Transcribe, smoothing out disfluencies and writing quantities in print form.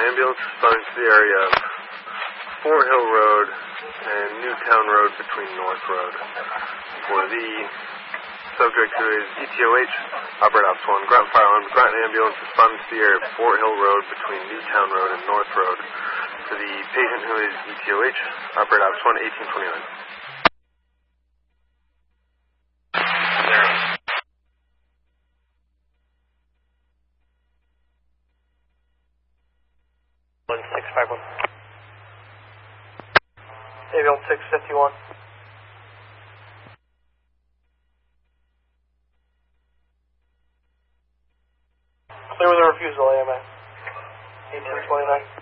ambulance responding to the area of Fort Hill Road and Newtown Road between North Road. For the subject who is ETOH, Operate Ops 1, ground firearms, ground ambulance responding to the area of Fort Hill Road between Newtown Road and North Road. For the patient who is ETOH, Operate Ops 1, 1829. Ambulance 651. Clear with a refusal, AMA. 1829.